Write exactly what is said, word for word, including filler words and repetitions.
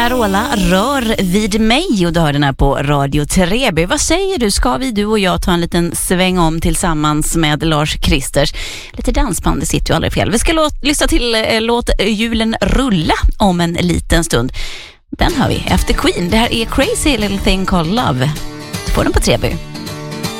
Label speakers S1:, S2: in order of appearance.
S1: Carola, rör vid mig, och du hör den här på Radio Treby. Vad säger du? Ska vi, du och jag, ta en liten sväng om tillsammans med Lars Kristers? Lite dansband, det sitter ju aldrig fel. Vi ska låt, lyssna till eh, låt Julen rulla om en liten stund. Den hör vi efter Queen. Det här är Crazy Little Thing Called Love. Får den på Treby.